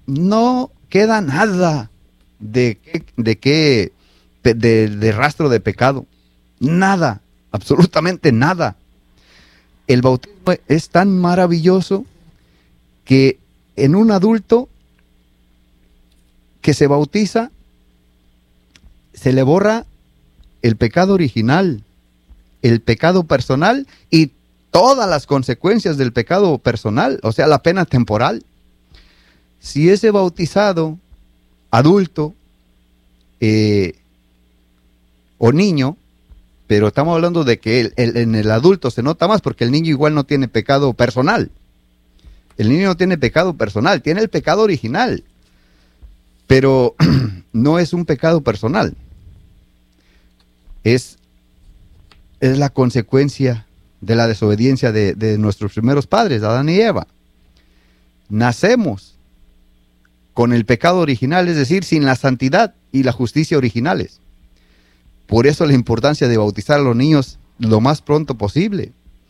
no queda nada de rastro de pecado. Nada, absolutamente nada. El bautismo es tan maravilloso que en un adulto que se bautiza, se le borra el pecado original, el pecado personal y todas las consecuencias del pecado personal, o sea, la pena temporal. Si ese bautizado, adulto o niño, pero estamos hablando de que en el adulto se nota más porque el niño igual no tiene pecado personal. El niño no tiene pecado personal, tiene el pecado original, pero no es un pecado personal. Es la consecuencia de la desobediencia de nuestros primeros padres, Adán y Eva. Nacemos con el pecado original, es decir, sin la santidad y la justicia originales. Por eso la importancia de bautizar a los niños lo más pronto posible,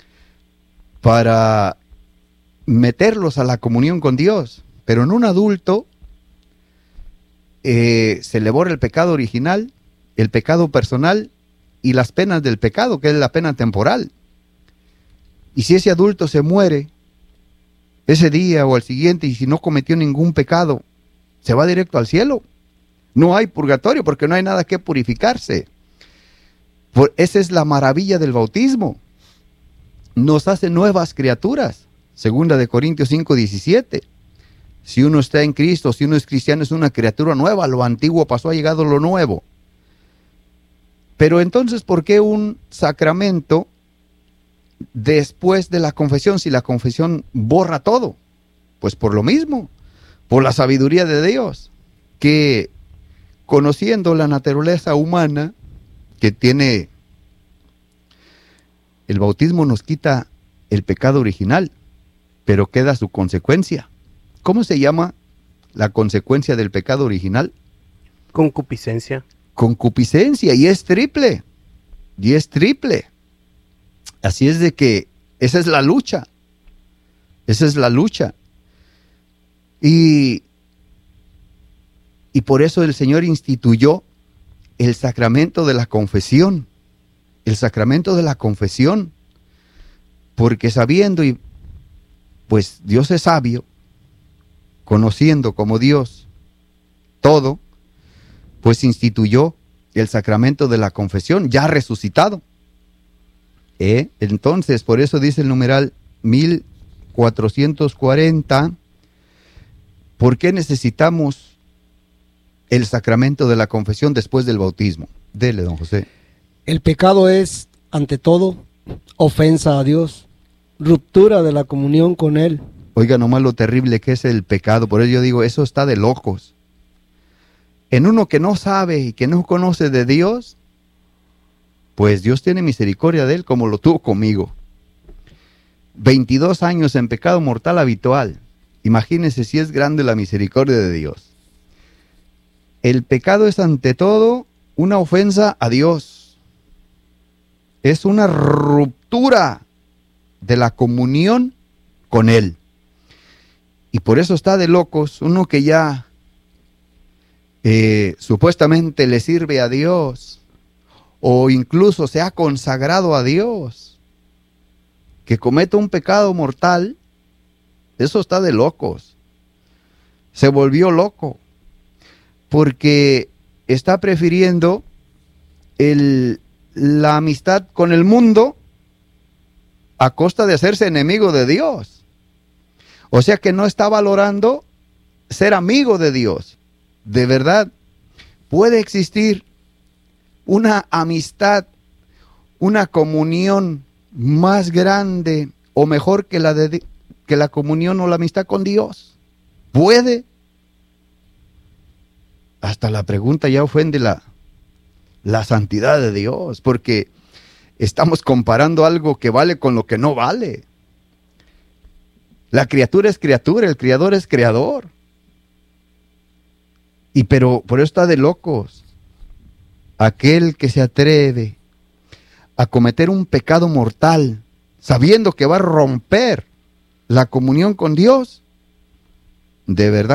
para meterlos a la comunión con Dios. Pero en un adulto se le borra el pecado original, el pecado personal y las penas del pecado, que es la pena temporal. Y si ese adulto se muere ese día o al siguiente y si no cometió ningún pecado, se va directo al cielo. No hay purgatorio porque no hay nada que purificarse. Esa es la maravilla del bautismo. Nos hace nuevas criaturas. 2 Corintios 5:17. Si uno está en Cristo, si uno es cristiano, es una criatura nueva. Lo antiguo pasó, ha llegado lo nuevo. Pero entonces, ¿por qué un sacramento después de la confesión, si la confesión borra todo? Pues por lo mismo, por la sabiduría de Dios, que conociendo la naturaleza humana que tiene, el bautismo nos quita el pecado original, pero queda su consecuencia. ¿Cómo se llama la consecuencia del pecado original? Concupiscencia. Concupiscencia, y es triple. Y es triple. Así es de que esa es la lucha. Esa es la lucha. Y por eso el Señor instituyó el sacramento de la confesión. El sacramento de la confesión. Porque sabiendo, y pues Dios es sabio, conociendo como Dios todo, pues instituyó el sacramento de la confesión, ya resucitado. Entonces, por eso dice el numeral 1440, ¿por qué necesitamos el sacramento de la confesión después del bautismo? Dele, don José. El pecado es, ante todo, ofensa a Dios, ruptura de la comunión con Él. Oiga nomás lo terrible que es el pecado. Por eso yo digo, eso está de locos. En uno que no sabe y que no conoce de Dios, pues Dios tiene misericordia de él como lo tuvo conmigo. 22 años en pecado mortal habitual. Imagínense si es grande la misericordia de Dios. El pecado es ante todo una ofensa a Dios. Es una ruptura de la comunión con Él. Y por eso está de locos uno que ya supuestamente le sirve a Dios, o incluso se ha consagrado a Dios, que cometa un pecado mortal. Eso está de locos. Se volvió loco, porque está prefiriendo la amistad con el mundo a costa de hacerse enemigo de Dios. O sea que no está valorando ser amigo de Dios. De verdad, puede existir una amistad, una comunión más grande o mejor que la comunión o la amistad con Dios. ¿Puede? Hasta la pregunta ya ofende la santidad de Dios, porque estamos comparando algo que vale con lo que no vale. La criatura es criatura, el criador es creador. Pero por eso está de locos aquel que se atreve a cometer un pecado mortal, sabiendo que va a romper la comunión con Dios. De verdad